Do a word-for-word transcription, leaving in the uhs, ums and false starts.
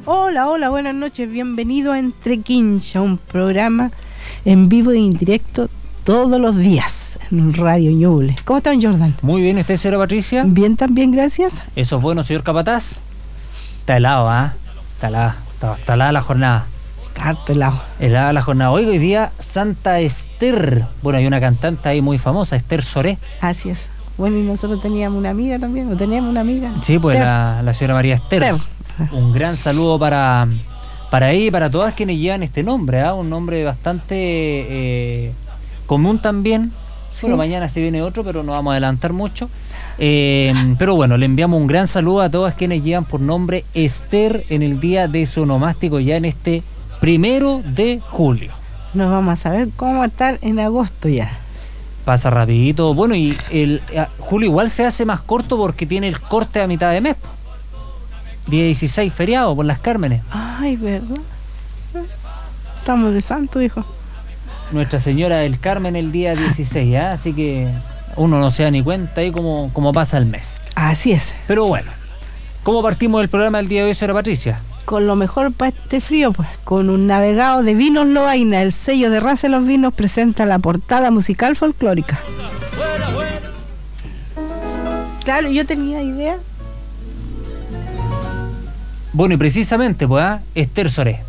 Hola, hola, buenas noches, bienvenido a Entre Quincha, un programa en vivo e indirecto todos los días en Radio Ñuble. ¿Cómo están, Jordan? Muy bien, ¿usted, señora Patricia? Bien, también, gracias. Eso es bueno, señor Capataz. Está helado, ¿ah? ¿eh? Está helada, está, está helada la jornada. Harto helado. Helada la jornada. Hoy, hoy día, Santa Esther. Bueno, hay una cantante ahí muy famosa, Esther Soré. Así es. Bueno, y nosotros teníamos una amiga también, o teníamos una amiga. Sí, pues la, la señora María Esther. Esther. Un gran saludo para, para ella y para todas quienes llevan este nombre, ¿eh? Un nombre bastante eh, común también. Sí. Bueno, mañana se viene otro, pero no vamos a adelantar mucho. Eh, pero bueno, le enviamos un gran saludo a todas quienes llevan por nombre Esther en el día de su onomástico, ya en este primero de julio. Nos vamos a saber cómo va a estar en agosto ya. Pasa rapidito. Bueno, y el eh, julio igual se hace más corto porque tiene el corte a mitad de mes. Día dieciséis, feriado por las Cármenes. Ay, ¿verdad? Estamos de santo, dijo. Nuestra Señora del Carmen el día dieciséis, ¿eh? Así que uno no se da ni cuenta ahí cómo, cómo pasa el mes. Así es. Pero bueno, ¿cómo partimos el programa del día de hoy, señora Patricia? Con lo mejor para este frío, pues, con un navegado de Vinos Lovaina. El sello de Raza de los Vinos presenta la portada musical folclórica. Claro, yo tenía idea. Bueno, y precisamente, pues, ¿eh? Esther Soré.